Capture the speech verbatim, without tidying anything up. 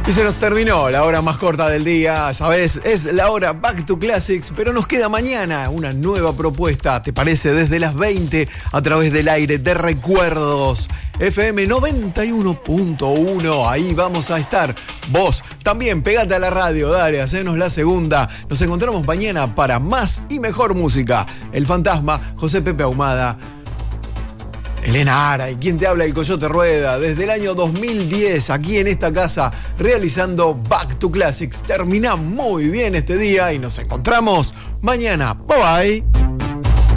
Y se nos terminó la hora más corta del día, ¿sabes? Es la hora Back to Classics, pero nos queda mañana una nueva propuesta, ¿te parece? Desde las veinte, a través del aire de Recuerdos, F M noventa y uno punto uno, ahí vamos a estar. Vos también pegate a la radio, dale, hacenos la segunda. Nos encontramos mañana para más y mejor música. El Fantasma, José Pepe Ahumada, Elena Ara y quien te habla, el Coyote Rueda, desde el año dos mil diez, aquí en esta casa, realizando Back to Classics. Termina muy bien este día y nos encontramos mañana. Bye bye.